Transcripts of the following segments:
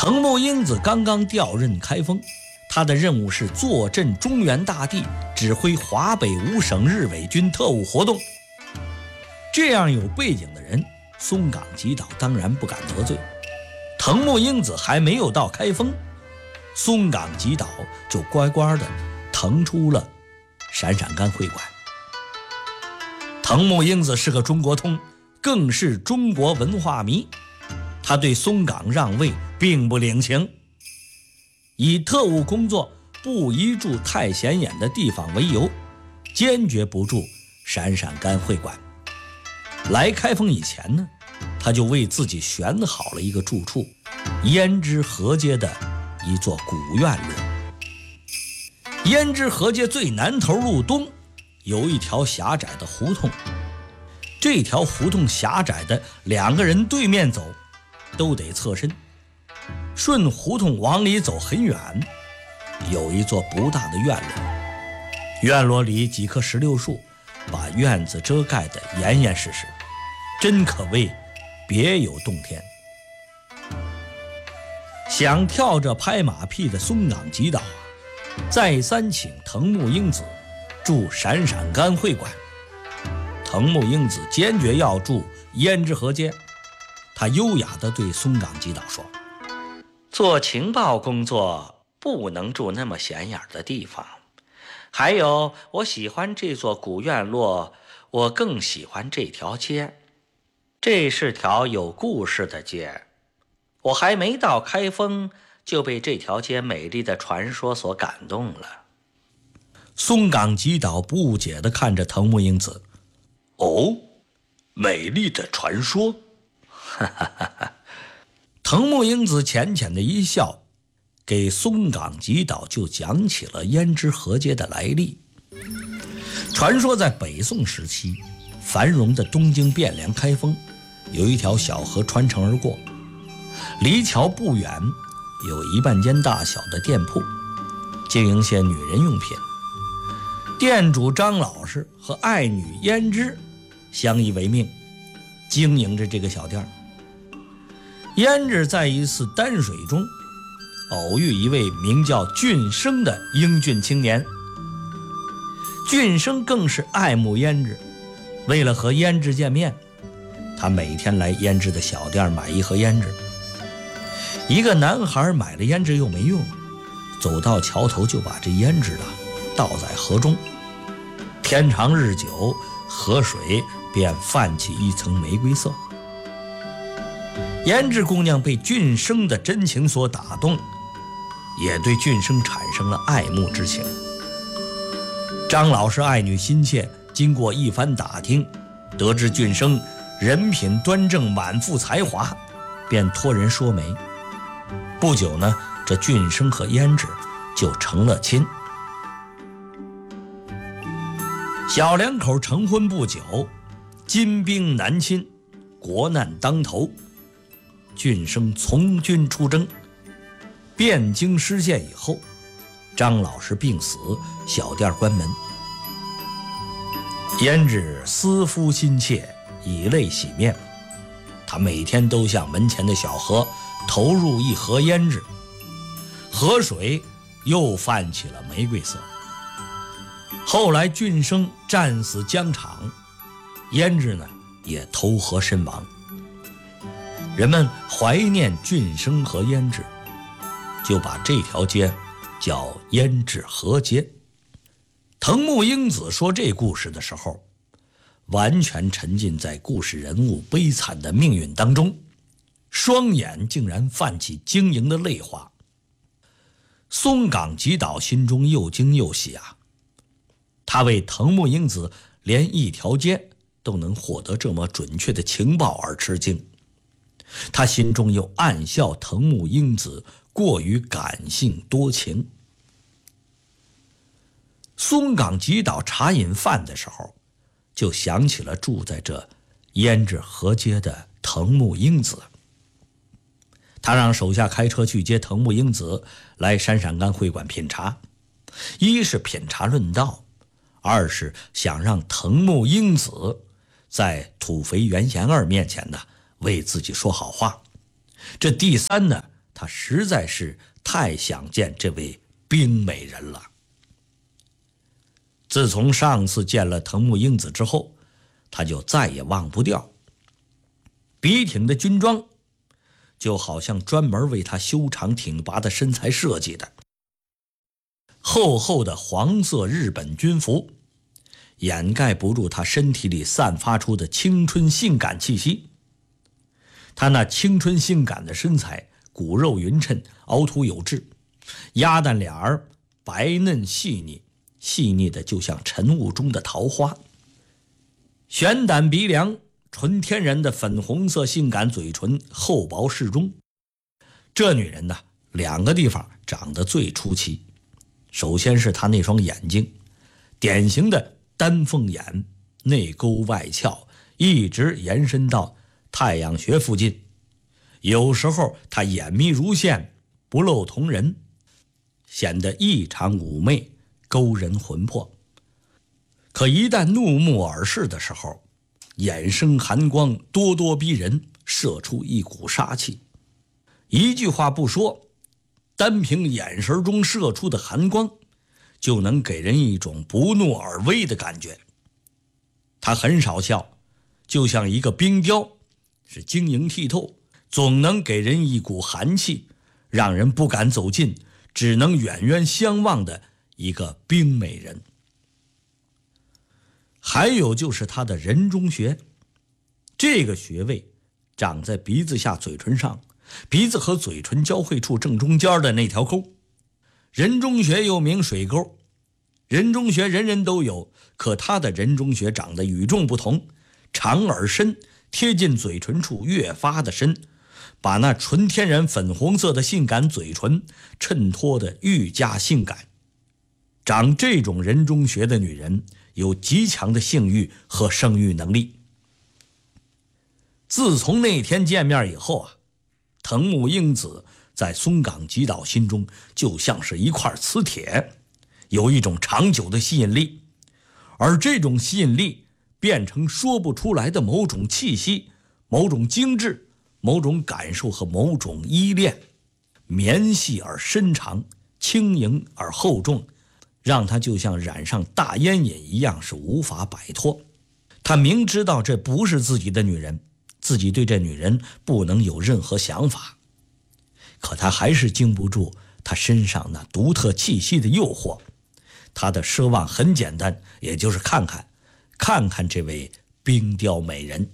藤木英子刚刚调任开封，他的任务是坐镇中原大地，指挥华北5省日伪军特务活动。这样有背景的人，松冈吉岛当然不敢得罪。藤木英子还没有到开封，松冈吉岛就乖乖地腾出了闪闪干会馆。藤木英子是个中国通，更是中国文化迷，他对松冈让位并不领情，以特务工作不宜住太显眼的地方为由，坚决不住闪闪干会馆。来开封以前呢，他就为自己选好了一个住处，胭脂河街的一座古院落。胭脂河街最南头路东有一条狭窄的胡同，这条胡同狭窄的2个人对面走都得侧身，顺胡同往里走很远，有一座不大的院落，院落里几棵石榴树把院子遮盖得严严实实，真可谓别有洞天。想跳着拍马屁的松冈吉岛再三请藤木英子住闪闪干会馆，藤木英子坚决要住胭脂河街。他优雅地对松冈吉岛说，做情报工作不能住那么显眼的地方，还有我喜欢这座古院落，我更喜欢这条街，这是条有故事的街，我还没到开封就被这条街美丽的传说所感动了。松冈吉岛不解地看着藤木英子，哦，美丽的传说？哈哈哈哈。藤木英子浅浅的一笑，给松冈吉岛就讲起了胭脂河街的来历。传说在北宋时期，繁荣的东京汴梁开封有一条小河穿城而过，离桥不远有1半间大小的店铺，经营些女人用品。店主张老师和爱女胭脂相依为命，经营着这个小店。胭脂在一次担水中偶遇一位名叫俊生的英俊青年，俊生更是爱慕胭脂，为了和胭脂见面，他每天来胭脂的小店买一盒胭脂。一个男孩买了胭脂又没用，走到桥头就把这胭脂倒在河中，天长日久，河水便泛起一层玫瑰色。胭脂姑娘被俊生的真情所打动，也对俊生产生了爱慕之情。张老师爱女心切，经过一番打听，得知俊生人品端正，满腹才华，便托人说媒。不久呢，这俊生和胭脂就成了亲。小两口成婚不久，金兵南侵，国难当头，俊生从军出征，汴京失陷以后，张老师病死，小店关门。胭脂思夫心切，以泪洗面，他每天都向门前的小河投入一盒胭脂，河水又泛起了玫瑰色。后来俊生战死疆场，胭脂呢也投河身亡。人们怀念俊生和胭脂，就把这条街叫胭脂河街。藤木英子说这故事的时候，完全沉浸在故事人物悲惨的命运当中，双眼竟然泛起晶莹的泪花。松冈吉岛心中又惊又喜啊，他为藤木英子连一条街都能获得这么准确的情报而吃惊，他心中又暗笑藤木英子过于感性多情。松冈吉岛茶饮饭的时候，就想起了住在这胭脂河街的藤木英子。他让手下开车去接藤木英子来山陕干会馆品茶，一是品茶论道，二是想让藤木英子在土肥原贤二面前呢为自己说好话。这第三呢， 他实在是太想见这位冰美人了。自从上次见了藤木英子之后，他就再也忘不掉。笔挺的军装就好像专门为他修长挺拔的身材设计的，厚厚的黄色日本军服掩盖不住他身体里散发出的青春性感气息。他那青春性感的身材骨肉匀称，凹凸有致，鸭蛋脸儿白嫩细腻，细腻的就像晨雾中的桃花。悬胆鼻梁，纯天然的粉红色性感嘴唇厚薄适中。这女人呢，两个地方长得最出奇。首先是她那双眼睛，典型的丹凤眼，内勾外翘，一直延伸到太阳穴附近。有时候她眼眯如线，不露瞳人，显得异常妩媚，勾人魂魄。可一旦怒目而视的时候，眼生寒光，咄咄逼人，射出一股杀气。一句话不说，单凭眼神中射出的寒光，就能给人一种不怒而威的感觉。他很少笑，就像一个冰雕，是晶莹剔透，总能给人一股寒气，让人不敢走近，只能远远相望的一个冰美人。还有就是他的人中穴，这个穴位长在鼻子下嘴唇上，鼻子和嘴唇交汇处正中间的那条沟。人中穴又名水沟，人中穴人人都有，可他的人中穴长得与众不同，长而深，贴近嘴唇处越发的深，把那纯天然粉红色的性感嘴唇衬托得愈加性感。长这种人中穴的女人有极强的性欲和生育能力。自从那天见面以后啊，藤木英子在松冈吉岛心中就像是一块磁铁，有一种长久的吸引力，而这种吸引力变成说不出来的某种气息，某种精致，某种感受和某种依恋，绵细而深长，轻盈而厚重，让他就像染上大烟瘾一样，是无法摆脱。他明知道这不是自己的女人，自己对这女人不能有任何想法，可他还是经不住她身上那独特气息的诱惑。他的奢望很简单，也就是看看这位冰雕美人。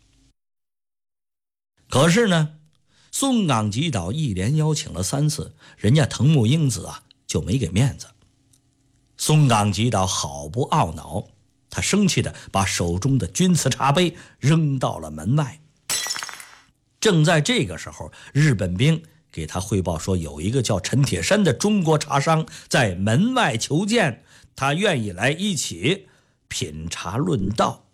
可是呢，松冈吉岛一连邀请了3次，人家藤木英子啊就没给面子。松冈吉岛好不懊恼，他生气地把手中的钧瓷茶杯扔到了门外。正在这个时候，日本兵给他汇报说，有一个叫陈铁山的中国茶商在门外求见，他愿意来一起品茶论道。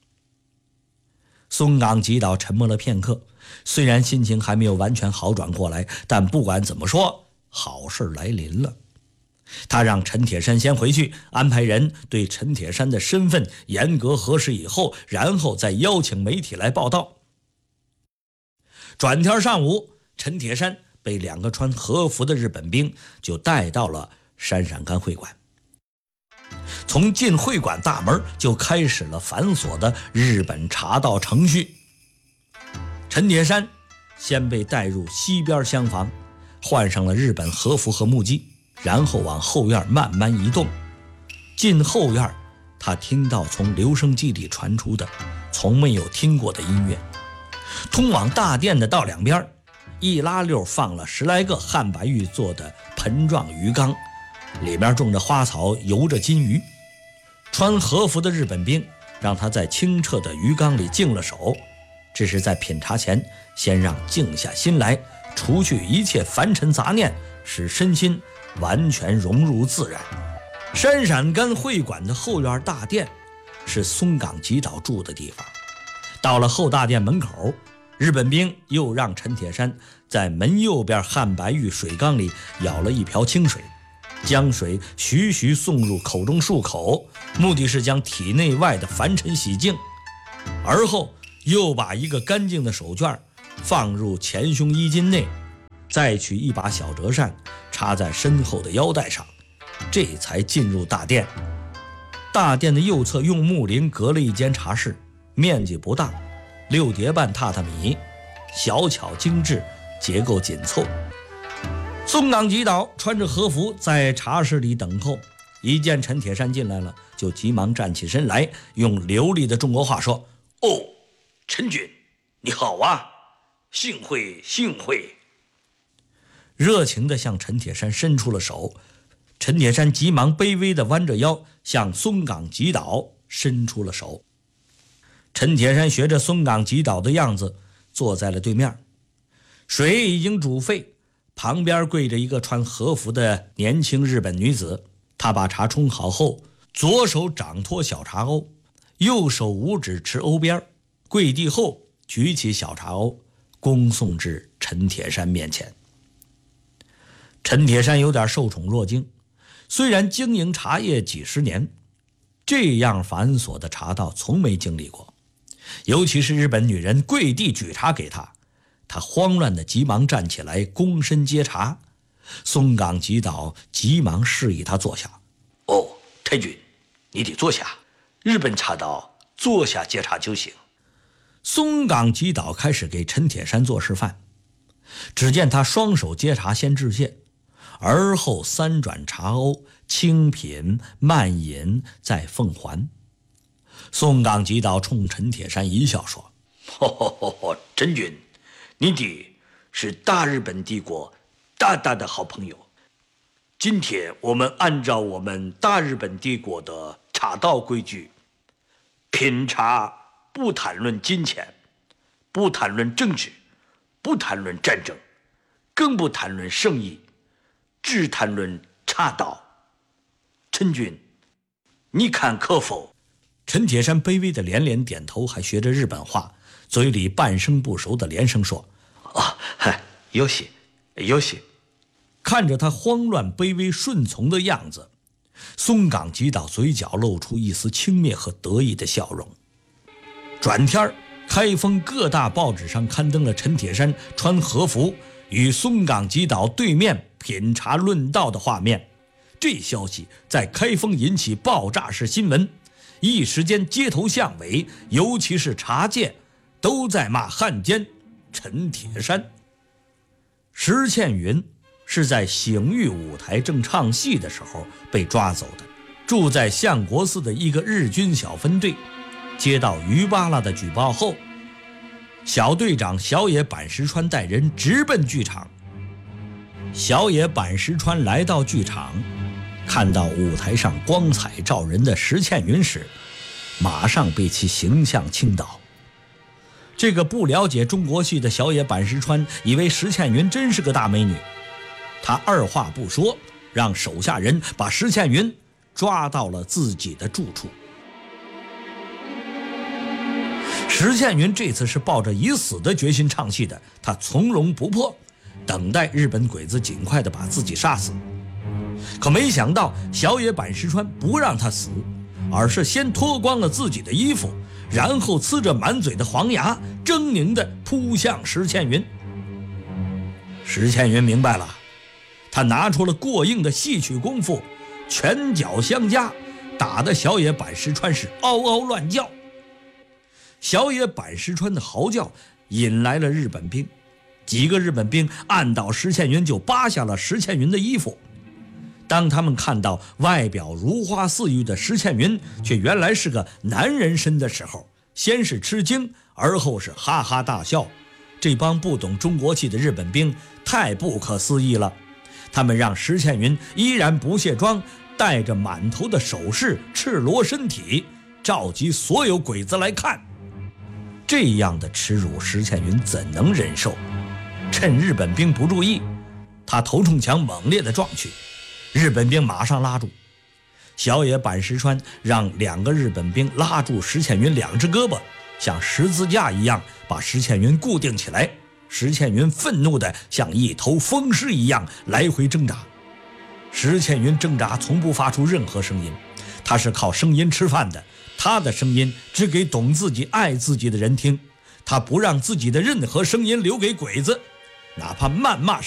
松冈吉岛沉默了片刻，虽然心情还没有完全好转过来，但不管怎么说，好事来临了。他让陈铁山先回去，安排人对陈铁山的身份严格核实以后，然后再邀请媒体来报道。转天上午，陈铁山被2个穿和服的日本兵就带到了山陕甘会馆。从进会馆大门就开始了繁琐的日本茶道程序。陈铁山先被带入西边厢房，换上了日本和服和木屐，然后往后院慢慢移动。进后院，他听到从留声机里传出的从没有听过的音乐。通往大殿的道两边，一拉溜放了10来个汉白玉做的盆状鱼缸，里面种着花草，游着金鱼。穿和服的日本兵让他在清澈的鱼缸里净了手，这是在品茶前先让静下心来，除去一切凡尘杂念，使身心完全融入自然。山陕甘会馆的后院大殿是松冈吉岛住的地方。到了后大殿门口，日本兵又让陈铁山在门右边汉白玉水缸里舀了一瓢清水，将水徐徐送入口中漱口，目的是将体内外的凡尘洗净。而后又把一个干净的手绢放入前胸衣襟内， 再取一把小折扇插在身后的腰带上，这才进入大殿。大殿的右侧用木林隔了一间茶室，面积不大，6叠半榻榻米，小巧精致，结构紧凑。松冈吉岛穿着和服在茶室里等候，一见陈铁山进来了，就急忙站起身来，用流利的中国话说：“哦，陈君，你好啊，幸会幸会。”热情地向陈铁山伸出了手。陈铁山急忙卑微地弯着腰，向松冈吉岛伸出了手。陈铁山学着松冈吉岛的样子，坐在了对面。水已经煮沸，旁边跪着一个穿和服的年轻日本女子。她把茶冲好后，左手掌托小茶瓯，右手五指持瓯边，跪地后举起小茶瓯，恭送至陈铁山面前。陈铁山有点受宠若惊，虽然经营茶叶几十年，这样繁琐的茶道从没经历过，尤其是日本女人跪地举茶给他，他慌乱地急忙站起来躬身接茶。松冈吉岛急忙示意他坐下。“哦，太君，你得坐下，日本茶道坐下接茶就行。”松冈吉岛开始给陈铁山做示范。只见他双手接茶先致谢，而后3转茶瓯，轻品慢饮，再奉还。松冈吉岛冲陈铁山一笑说：“真君，你的是大日本帝国大大的好朋友。今天我们按照我们大日本帝国的茶道规矩，品茶不谈论金钱，不谈论政治，不谈论战争，更不谈论生意，只谈论茶道。陈君，你看可否？”陈铁山卑微的连连点头，还学着日本话，嘴里半生不熟的连声说：“啊，有喜，有喜。”看着他慌乱、卑微、顺从的样子，松冈吉岛嘴角露出一丝轻蔑和得意的笑容。转天，开封各大报纸上刊登了陈铁山穿和服与松冈吉岛对面品茶论道的画面。这消息在开封引起爆炸式新闻，一时间街头巷尾，尤其是茶界，都在骂汉奸陈铁山。石倩云是在醒玉舞台正唱戏的时候被抓走的，住在相国寺的一个日军小分队。接到于巴拉的举报后，小队长小野坂石川带人直奔剧场。小野坂石川来到剧场，看到舞台上光彩照人的石倩云时，马上被其形象倾倒。这个不了解中国戏的小野坂石川以为石倩云真是个大美女，他二话不说，让手下人把石倩云抓到了自己的住处。石倩云这次是抱着以死的决心唱戏的，她从容不迫，等待日本鬼子尽快地把自己杀死。可没想到小野坂石川不让他死，而是先脱光了自己的衣服，然后呲着满嘴的黄牙，狰狞地扑向石倩云。石倩云明白了，他拿出了过硬的戏曲功夫，拳脚相加，打得小野坂石川是嗷嗷乱叫。小野坂石川的嚎叫引来了日本兵，几个日本兵按倒石倩云，就扒下了石倩云的衣服。当他们看到外表如花似玉的石倩云却原来是个男人身的时候，先是吃惊，而后是哈哈大笑。这帮不懂中国戏的日本兵太不可思议了，他们让石倩云依然不卸妆，带着满头的首饰，赤裸身体，召集所有鬼子来看。这样的耻辱，石倩云怎能忍受？趁日本兵不注意，他头冲墙猛烈地撞去，日本兵马上拉住。小野坂石川让2个日本兵拉住石倩云2只胳膊，像十字架一样把石倩云固定起来。石倩云愤怒地像一头疯狮一样来回挣扎。石倩云挣扎从不发出任何声音，她是靠声音吃饭的，她的声音只给懂自己爱自己的人听，她不让自己的任何声音留给鬼子，哪怕谩骂